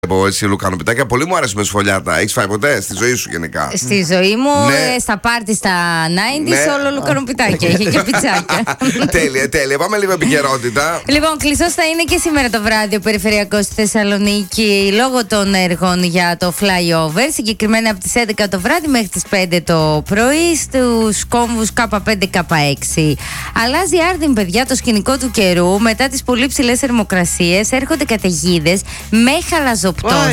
Εσύ λουκανοπιτάκια, πολύ μου άρεσε με σφολιάτα. Έχεις φάει ποτέ στη ζωή σου γενικά? Στη ζωή μου, Ναι. στα πάρτι στα 90s, Ναι. όλο λουκανοπιτάκια. Είχε και πιτσάκια. Τέλεια, τέλεια. Πάμε λίγο επικαιρότητα. Λοιπόν, κλειστός θα είναι και σήμερα το βράδυ ο περιφερειακός στη Θεσσαλονίκη λόγω των έργων για το flyover. Συγκεκριμένα από τις 11 το βράδυ μέχρι τις 5 το πρωί στους κόμβους K5-K6. Αλλάζει άρδιν, παιδιά, το σκηνικό του καιρού. Μετά τις πολύ ψηλές θερμοκρασίες έρχονται καταιγίδες με χαλαζοπτώσεις.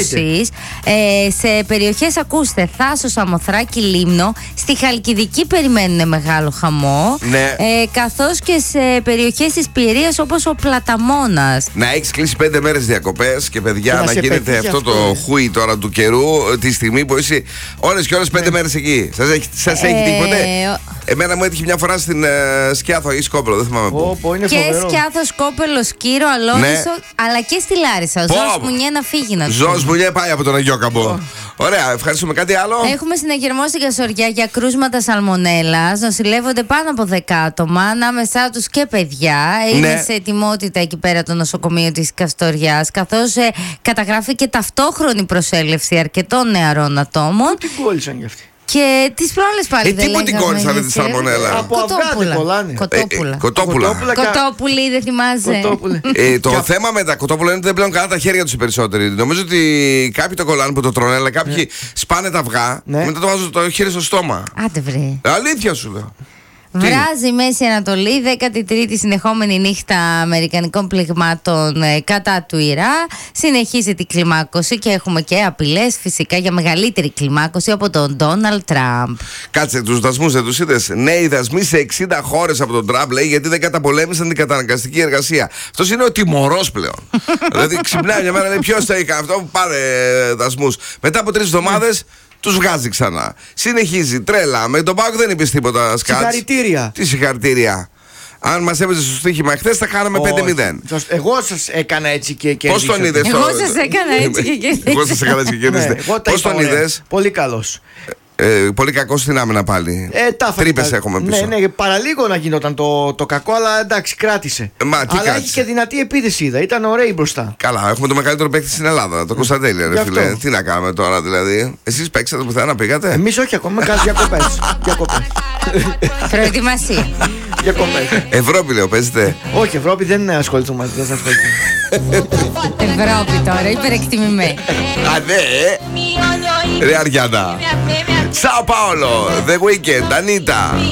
Σε περιοχές, ακούστε, Θάσο, Σαμοθράκη, Λίμνο. Στη Χαλκιδική περιμένουν μεγάλο χαμό. Ναι. Καθώς και σε περιοχές της Πιερίας όπως ο Πλαταμόνας. Να έχεις κλείσει 5 μέρες διακοπές και παιδιά Και να να σε γίνεται πετύχει αυτό το χούι τώρα του καιρού τη στιγμή που είσαι ώρες και ώρες 5 μέρες εκεί. Σας έχει τύχει ποτέ? Εμένα μου έτυχε μια φορά στην Σκιάθο ή Σκόπελο, δεν θυμάμαι πού. Πω, είναι Και φοβερό. Σκιάθο, Κόπελο, Σκύρο, Αλόνισο, Ναι. αλλά και στη Λάρισα. Ζώος Μουνιέ να φύγει να Ζώος Μουνιέ πάει από τον Αγιώκαμπο. Ωραία, ευχαριστούμε. Κάτι άλλο? Έχουμε συναγερμό στην Καστοριά για κρούσματα σαλμονέλας. Νοσηλεύονται πάνω από 10 άτομα, ανάμεσά τους και παιδιά. Είναι Ναι. σε ετοιμότητα εκεί πέρα το νοσοκομείο της Καστοριάς, καθώς καταγράφηκε ταυτόχρονη προσέλευση αρκετών νεαρών ατόμων. Τι κόλλησαν κι αυτοί. Και τις προάλλες πάλι δεν τι που την λέγαμε, κόλλησαν με τη Νησί. σαλμονέλα? Από αυγά δεν κολλάνε. Κοτόπουλα. Κοτόπουλα. Κοτόπουλοι, δεν θυμάσαι. Κοτόπουλε. Το θέμα με τα κοτόπουλα είναι ότι δεν πλέον καλά τα χέρια τους οι περισσότεροι. Νομίζω ότι κάποιοι το κολλάνε που το τρώνε, αλλά κάποιοι σπάνε τα αυγά Ναι. και μετά το βάζουν το χέρι στο στόμα. Άντε βρε. Αλήθεια σου λέω. Βράζει η Μέση Ανατολή, 13η συνεχόμενη νύχτα αμερικανικών πληγμάτων κατά του Ιράκ. Συνεχίζεται η κλιμάκωση και έχουμε και απειλές φυσικά για μεγαλύτερη κλιμάκωση από τον Ντόναλντ Τραμπ. Κάτσε, τους δασμούς δεν τους είδες? Νέοι δασμοί σε 60 χώρες από τον Τραμπ, λέει, γιατί δεν καταπολέμησαν την καταναγκαστική εργασία. Αυτός είναι ο τιμωρός πλέον. Δηλαδή ξυπνάει μια μέρα, λέει, ποιος το έκανε αυτό, πάρε δασμούς. Μετά από 3 εβδομάδες τους βγάζει ξανά. Συνεχίζει, τρέλα. Με τον Πάοκ δεν είπες τίποτα, Σκάτς. Συγχαρητήρια. Τι συγχαρητήρια? Αν μας έπαιζε στο στοίχημα χθες, θα κάναμε 5-0. Εγώ σας έκανα έτσι και Πώς κερδίσατε. τον είδες? Εγώ σας έκανα έτσι και κερδίσατε. Εγώ σας έκανα έτσι και Ναι, κερδίσατε. εγώ τα Πώς είπα τον ωραία. είδες? Πολύ καλός. Πολύ κακό στην άμυνα πάλι. Τρύπες έχουμε πίσω. Ναι, παραλίγο να γινόταν το κακό, αλλά εντάξει, κράτησε. Μα, τι αλλά κράτησε? έχει και δυνατή επίθεση, είδα. Ήταν ωραίοι μπροστά. Καλά, έχουμε το μεγαλύτερο παίκτη στην Ελλάδα, το Κωνσταντέλια, ρε Γι' φίλε. αυτό. Τι να κάνουμε τώρα δηλαδή? Εσείς παίξατε πουθενά, πήγατε? Εμείς όχι ακόμα, κάνεις διακοπές. Προετοιμασία. Διακοπές. Ευρώπη λέω, παίζετε? Όχι, Ευρώπη δεν ασχοληθούμε μαζί, δεν σας ασχοληθούμε. Ευρώπη τώρα, υπερεκτιμημένη. Α, ναι! Ρε Αριάννα. Σάο Πάολο, The Weeknd, Ανίτα.